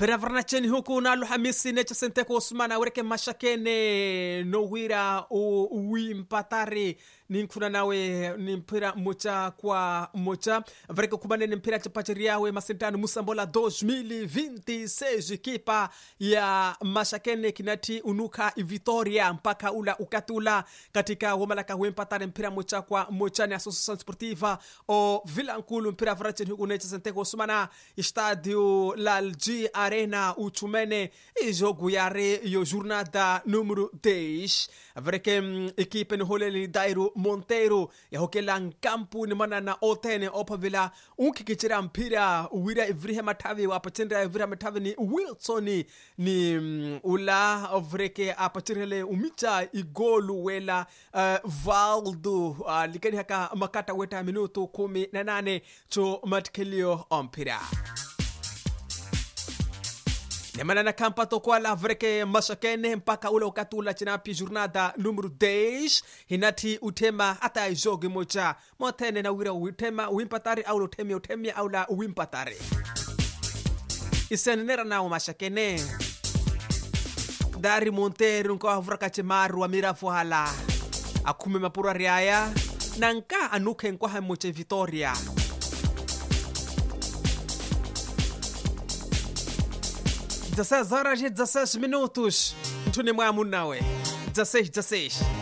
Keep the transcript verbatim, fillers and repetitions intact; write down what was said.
mpira varnacheni huku na Alhamisi necha sente ko Osmana ureke mashakene no wira o wimpatari ninkuna nawe ni mpira mocha kwa mocha vareke kubane ni mpira chapachiriawe masentano Musambola dois mil e vinte e seis ekipa ya mashakene kinati unuka Vitoria mpaka ula ukatula katika wamalaka wimpatari mpira mocha kwa mocha ni Associação Sportiva o Vilankulu mpira varnacheni huku necha sente ko Osmana Estádio Lalji Arena Uchumene e jogo yare yo jornada número dez avreke equipe no Holeli Dairo Monteiro ya hokelang campo ni mana na otene opavila unkikichira mpira uwira ivrihe matavi wapatendra ivrihe matavi ni Wilson ni um, ula avreke apachirele umicha igolu wela uh, Valdo uh, likani haka makata weta minuto kumi na nane cho matkelio ompira Nemana na kampato kwa la vreke mashakene mpaka ule ukatula chinapi jornada numero dez hinati utema hata jogi moja motene na wira utema wimpatari au utemi utemi au la wimpatari isenera na mashakene dari Monteiro nko avraka chimaru wa mirafu hala akume mapura riaya nanka anuke nko hamoche Vitoria dezesseis horas e dezesseis minutos. Ntune mwa munawe. dezesseis, dezesseis.